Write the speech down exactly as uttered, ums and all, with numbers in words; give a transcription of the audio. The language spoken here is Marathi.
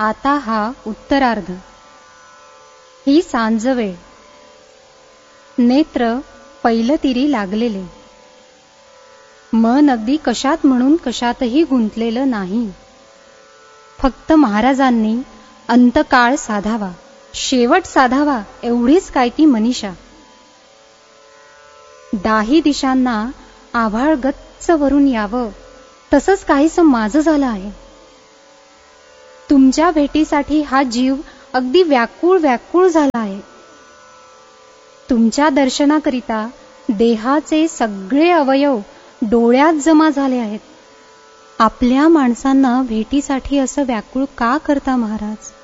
आता हा उत्तरार्ध. ही सांज वेळ. नेत्र पैलतीरी लागलेले. मन अगदी कशात म्हणून कशातही गुंतलेलं नाही. फक्त महाराजांनी अंतकाळ साधावा, शेवट साधावा एवढीच काय ती मनीषा. दाही दिशांना आभाळ गच्च वरून यावं तसंच काहीसं माझं झालं आहे. तुमच्या भेटीसाठी हा जीव अगदी व्याकुळ व्याकुळ झाला आहे. तुमच्या दर्शनाकरिता देहाचे सगळे अवयव डोळ्यात जमा झाले आहेत. आपल्या माणसांना भेटीसाठी असं व्याकुळ का करता महाराज?